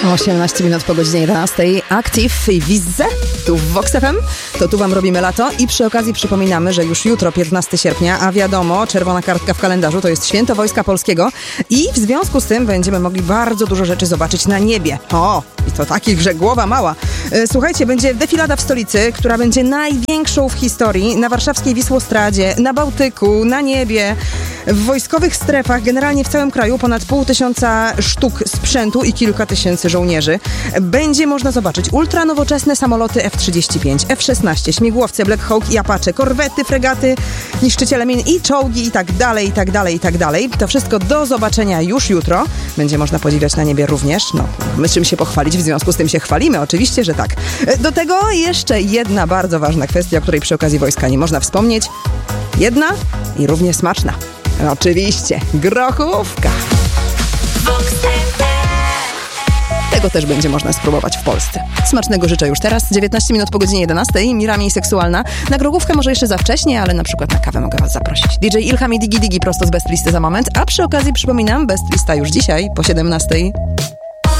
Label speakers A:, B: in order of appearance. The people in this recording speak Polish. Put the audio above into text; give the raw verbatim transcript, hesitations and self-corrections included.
A: osiemnaście minut po godzinie jedenastej. Active i Wizze tu w Vox F M. To tu wam robimy lato i przy okazji przypominamy, że już jutro, piętnastego sierpnia, a wiadomo, czerwona kartka w kalendarzu, to jest Święto Wojska Polskiego i w związku z tym będziemy mogli bardzo dużo rzeczy zobaczyć na niebie. O, i to takich, że głowa mała. Słuchajcie, będzie defilada w stolicy, która będzie największą w historii, na warszawskiej Wisłostradzie, na Bałtyku, na niebie, w wojskowych strefach, generalnie w całym kraju ponad pół tysiąca sztuk sprzętu i kilka tysięcy żołnierzy. Będzie można zobaczyć ultranowoczesne samoloty F trzydzieści pięć, F szesnaście, śmigłowce Black Hawk i Apache, korwety, fregaty, niszczyciele min i czołgi i tak dalej, i tak dalej, i tak dalej. To wszystko do zobaczenia już jutro. Będzie można podziwiać na niebie również. No, my czym się pochwalić, w związku z tym się chwalimy, oczywiście, że tak. Do tego jeszcze jedna bardzo ważna kwestia, o której przy okazji wojska nie można wspomnieć. Jedna i równie smaczna. Oczywiście, grochówka. Tego też będzie można spróbować w Polsce. Smacznego życzę już teraz. dziewiętnaście minut po godzinie jedenastej. Mira Miej Seksualna. Na grochówkę może jeszcze za wcześnie, ale na przykład na kawę mogę was zaprosić. D J Ilham i Digi Digi prosto z Best Listy za moment. A przy okazji przypominam, Best Lista już dzisiaj po siedemnastej.